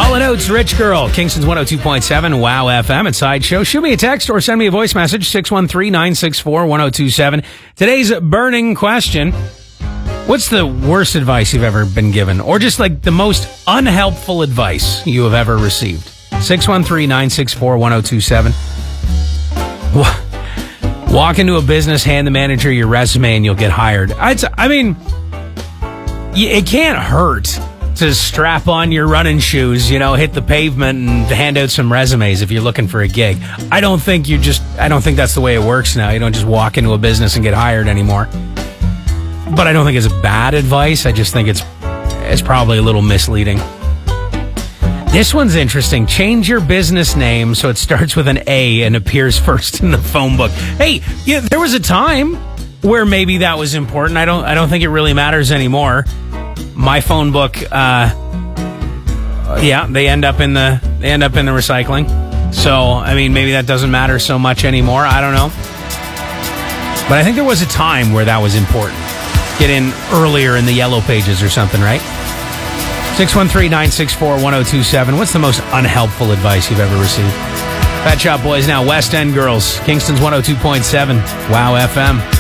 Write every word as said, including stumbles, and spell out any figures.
Hall and Oates, Rich Girl, Kingston's one oh two point seven, Wow F M, and Sideshow. Shoot me a text or send me a voice message, six one three, nine six four, one oh two seven. Today's burning question: what's the worst advice you've ever been given? Or just like the most unhelpful advice you have ever received? six one three, nine six four, one oh two seven. Walk into a business, hand the manager your resume, and you'll get hired. I'd, I mean, it can't hurt to strap on your running shoes, you know, hit the pavement and hand out some resumes if you're looking for a gig. I don't think you just, I don't think that's the way it works now. You don't just walk into a business and get hired anymore. But I don't think it's bad advice. I just think it's, it's probably a little misleading. This one's interesting. Change your business name so it starts with an A and appears first in the phone book. Hey, yeah, there was a time where maybe that was important. I don't, I don't think it really matters anymore. My phone book, uh, yeah, they end up in the they end up in the recycling. So, I mean, maybe that doesn't matter so much anymore. I don't know. But I think there was a time where that was important. Get in earlier in the yellow pages or something, right? six one three, nine six four, one oh two seven. What's the most unhelpful advice you've ever received? Pet Shop Boys now, West End Girls, Kingston's one oh two point seven, Wow F M.